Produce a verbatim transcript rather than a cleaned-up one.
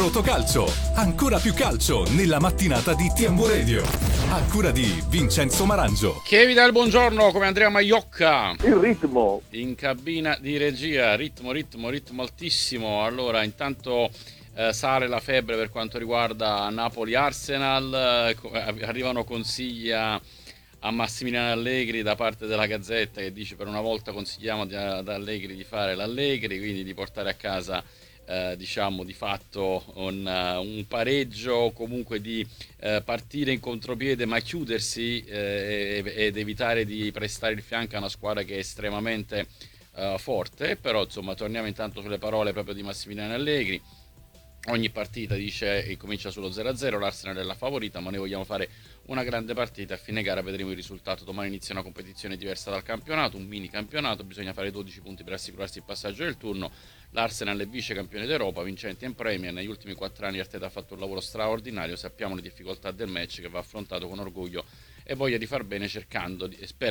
Totocalcio, ancora più calcio nella mattinata di T M Radio, a cura di Vincenzo Marangio. Che vi dà il buongiorno come Andrea Maiocca. Il ritmo. In cabina di regia, ritmo, ritmo, ritmo altissimo. Allora, intanto eh, sale la febbre per quanto riguarda Napoli-Arsenal, eh, arrivano consigli a, a Massimiliano Allegri da parte della Gazzetta che dice per una volta consigliamo di, ad Allegri di fare l'Allegri, quindi di portare a casa Eh, diciamo di fatto un, uh, un pareggio o comunque di uh, partire in contropiede ma chiudersi eh, ed evitare di prestare il fianco a una squadra che è estremamente uh, forte. Però insomma torniamo intanto sulle parole proprio di Massimiliano Allegri. Ogni partita dice e comincia sullo zero a zero, l'Arsenal è la favorita ma noi vogliamo fare una grande partita, a fine gara vedremo il risultato. Domani inizia una competizione diversa dal campionato, un mini campionato, bisogna fare dodici punti per assicurarsi il passaggio del turno. L'Arsenal è vice campione d'Europa, vincente in Premier, negli ultimi quattro anni Arteta ha fatto un lavoro straordinario, sappiamo le difficoltà del match che va affrontato con orgoglio e voglia di far bene, cercando di, sperando